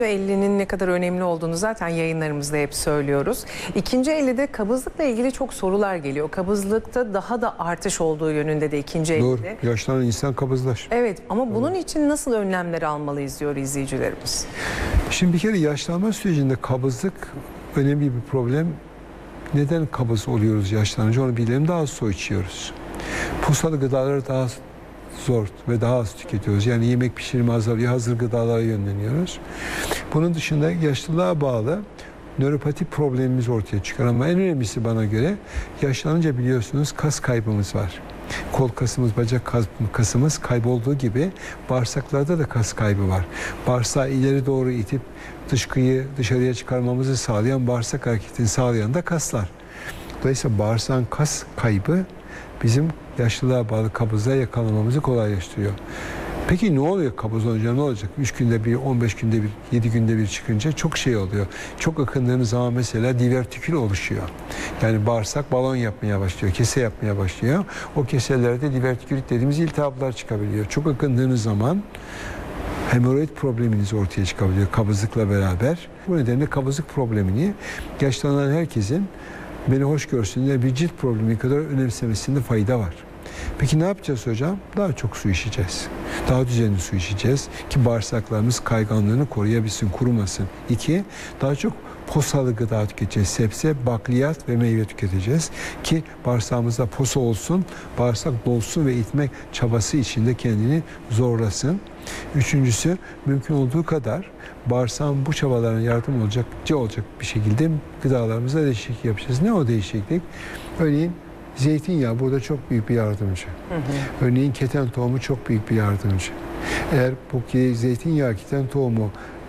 50'nin ne kadar önemli olduğunu zaten yayınlarımızda hep söylüyoruz. İkinci 50'de kabızlıkla ilgili çok sorular geliyor. Kabızlıkta daha da artış olduğu yönünde de ikinci 50'de. Doğru. Yaşlanan insan kabızlar. Evet ama bunun için nasıl önlemler almalıyız diyor izleyicilerimiz. Şimdi bir kere yaşlanma sürecinde kabızlık önemli bir problem. Neden kabız oluyoruz yaşlanınca onu bilelim. Daha az su içiyoruz. Posalı gıdaları daha zor ve daha az tüketiyoruz. Yani yemek pişirme azalıyor, hazır gıdalara yönleniyoruz. Bunun dışında yaşlılığa bağlı nöropati problemimiz ortaya çıkar ama en önemlisi bana göre yaşlanınca biliyorsunuz kas kaybımız var. Kol kasımız, bacak kasımız kaybolduğu gibi bağırsaklarda da kas kaybı var. Bağırsağı ileri doğru itip dışkıyı dışarıya çıkarmamızı sağlayan, bağırsak hareketini sağlayan da kaslar. Dolayısıyla bağırsağın kas kaybı bizim yaşlılığa bağlı kabızlığa yakalamamızı kolaylaştırıyor. Peki ne oluyor kabız olunca ne olacak? 3 günde bir, 15 günde bir, 7 günde bir çıkınca çok şey oluyor. Çok akındığınız zaman mesela divertikül oluşuyor. Yani bağırsak balon yapmaya başlıyor, kese yapmaya başlıyor. O keselerde divertikülit dediğimiz iltihaplar çıkabiliyor. Çok akındığınız zaman hemoroid probleminiz ortaya çıkabiliyor kabızlıkla beraber. Bu nedenle kabızlık problemini yaşlanan herkesin beni hoş görsünler bir cilt problemi kadar önemsemesinde fayda var. Peki ne yapacağız hocam? Daha çok su içeceğiz. Daha düzenli su içeceğiz ki bağırsaklarımız kayganlığını koruyabilsin, kurumasın. 2. Daha çok posalı gıda tüketeceğiz. Sebze, bakliyat ve meyve tüketeceğiz ki bağırsağımızda posa olsun, bağırsak dolsun ve itmek çabası içinde kendini zorlasın. Üçüncüsü, mümkün olduğu kadar bağırsağın bu çabalarına yardım olacak bir şekilde gıdalarımıza değişiklik yapacağız. Ne o değişiklik? Örneğin zeytinyağı burada çok büyük bir yardımcı. Örneğin keten tohumu çok büyük bir yardımcı. Eğer bu zeytinyağı, keten tohumu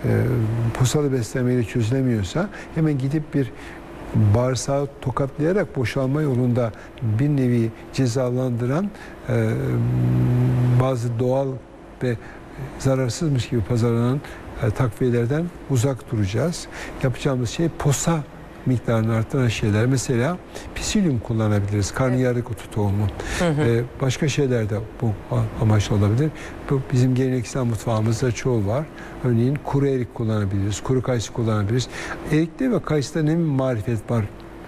posalı beslemeyle çözülemiyorsa hemen gidip bir bağırsağı tokatlayarak boşalma yolunda bir nevi cezalandıran bazı doğal ve zararsızmış gibi pazarlanan takviyelerden uzak duracağız. Yapacağımız şey posa miktarını arttıran şeyler. Mesela pisilyum kullanabiliriz. Karnıyarık otu tohumu. Başka şeyler de bu amaçlı olabilir. Bu bizim geleneksel mutfağımızda çoğu var. Örneğin kuru erik kullanabiliriz. Kuru kayısı kullanabiliriz. Erikte ve kayısıda ne bir marifet var.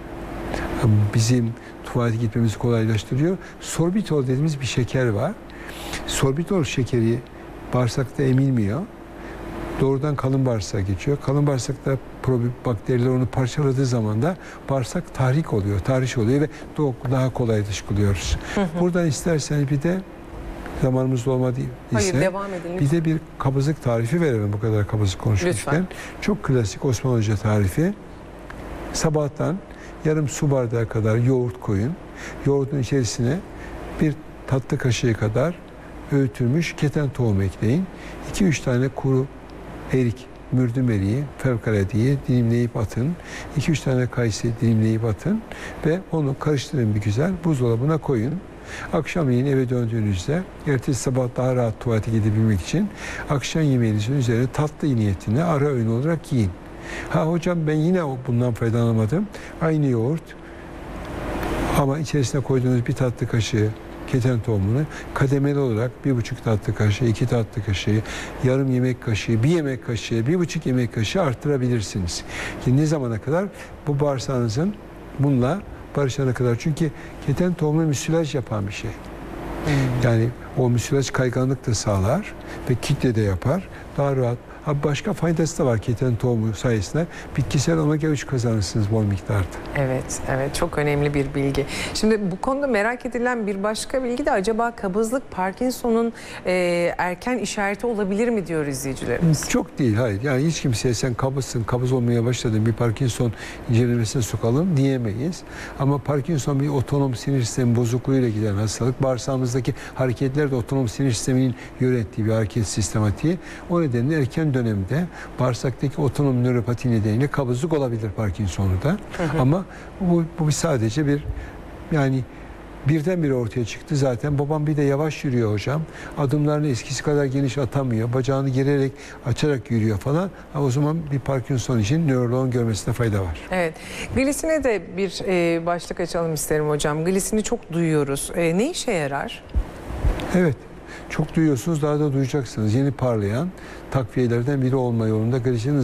Bizim tuvalete gitmemizi kolaylaştırıyor. Sorbitol dediğimiz bir şeker var. Sorbitol şekeri bağırsakta emilmiyor. Doğrudan kalın bağırsağa geçiyor. Kalın bağırsakta bakteriler onu parçaladığı zaman da bağırsak tahrik oluyor, tahriş oluyor ve daha kolay dışkılıyoruz. Buradan isterseniz bir de zamanımız olmadıysa bir de bir kabızlık tarifi verelim bu kadar kabızlık konuşmuşken. Lütfen. Çok klasik Osman Hoca tarifi. Sabahtan yarım su bardağı kadar yoğurt koyun. Yoğurdun içerisine bir tatlı kaşığı kadar öğütülmüş keten tohumu ekleyin. 2-3 tane kuru erik, mürdüm eriği, fevkaladeyi dilimleyip atın. 2-3 tane kayısı dilimleyip atın ve onu karıştırın bir güzel. Buzdolabına koyun. Akşamleyin eve döndüğünüzde ertesi sabah daha rahat tuvalete gidebilmek için akşam yemeğinizin üzerine tatlı niyetine ara öğün olarak yiyin. Ha hocam ben yine bundan faydalanamadım. Aynı yoğurt ama içerisine koyduğunuz bir tatlı kaşığı keten tohumunu kademeli olarak 1,5 tatlı kaşığı, 2 tatlı kaşığı, yarım yemek kaşığı, 1 yemek kaşığı, 1,5 yemek kaşığı arttırabilirsiniz. Yani ne zamana kadar? Bu bağırsağınızın bununla barışana kadar. Çünkü keten tohumu müsilaj yapan bir şey. Yani o müsilaj kayganlık da sağlar ve kitle de yapar. Daha rahat. Başka faydası da var keten tohumu sayesinde. Bitkisel omega 3 kazanırsınız bol miktarda. Evet, evet çok önemli bir bilgi. Şimdi bu konuda merak edilen bir başka bilgi de acaba kabızlık Parkinson'un erken işareti olabilir mi diyor izleyicilerimiz? Çok değil, hayır. Yani hiç kimseye sen kabızsın, kabız olmaya başladın bir Parkinson incelemesine sokalım diyemeyiz. Ama Parkinson bir otonom sinir sistemi bozukluğuyla giden hastalık. Bağırsağımızdaki hareketler de otonom sinir sisteminin yönettiği bir hareket sistematiği. O nedenle erken dönemde bağırsaktaki otonom nöropati nedeniyle kabızlık olabilir Parkinson'da. Ama bu sadece bir yani birdenbire ortaya çıktı zaten. Babam bir de yavaş yürüyor hocam. Adımlarını eskisi kadar geniş atamıyor. Bacağını gererek açarak yürüyor falan. O zaman bir Parkinson için nöroloğun görmesine fayda var. Evet. Glisine de bir başlık açalım isterim hocam. Glisini çok duyuyoruz. Ne işe yarar? Evet. Çok duyuyorsunuz, daha da duyacaksınız. Yeni parlayan takviyelerden biri olma yolunda glicerin